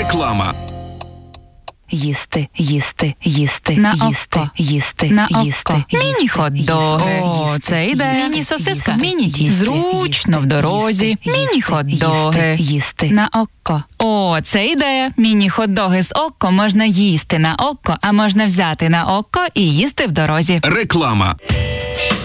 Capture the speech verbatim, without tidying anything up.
Реклама. Їсти, їсти, їсти, На їсти, око. їсти, На їсти, око. їсти, Міні-хот-доги. їсти, О, це ідея. їсти, Міні-сосиска. їсти, Міні-тіст. їсти, Зручно в дорозі. їсти, Міні-хот-доги. їсти, їсти. На око. О, це ідея. Міні-хот-доги з око можна їсти на око, а можна взяти на око і їсти в дорозі. Реклама.